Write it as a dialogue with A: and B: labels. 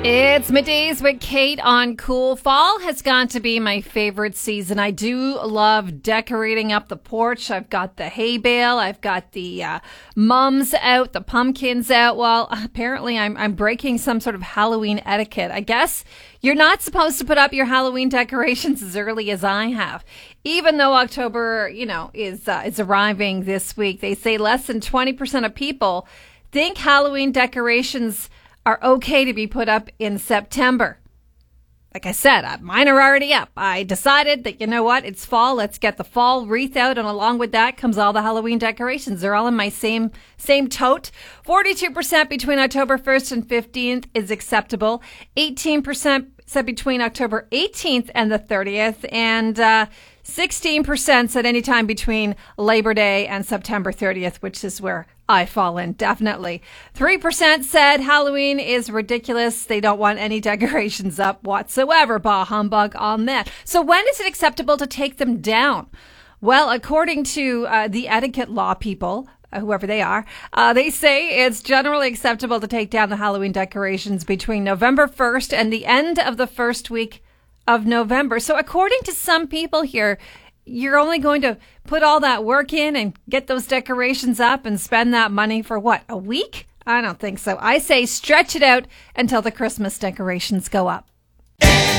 A: It's middays with Kate on Cool. Fall has gone to be my favorite season. I do love decorating up the porch. I've got the hay bale. I've got the mums out, the pumpkins out. Well, apparently I'm breaking some sort of Halloween etiquette. I guess you're not supposed to put up your Halloween decorations as early as I have. Even though October, is arriving this week, they say less than 20% of people think Halloween decorations are okay to be put up in September. Like I said, mine are already up. I decided that, you know what, it's fall. Let's get the fall wreath out. And along with that comes all the Halloween decorations. They're all in my same tote. 42% between October 1st and 15th is acceptable. 18% said between October 18th and the 30th. And 16% said any time between Labor Day and September 30th, which is where I fall in, definitely. 3% said Halloween is ridiculous. They don't want any decorations up whatsoever. Bah humbug on that. So when is it acceptable to take them down? Well, according to the etiquette law people, whoever they are, they say it's generally acceptable to take down the Halloween decorations between November 1st and the end of the first week of November. So according to some people here, you're only going to put all that work in and get those decorations up and spend that money for what, a week? I don't think so. I say stretch it out until the Christmas decorations go up.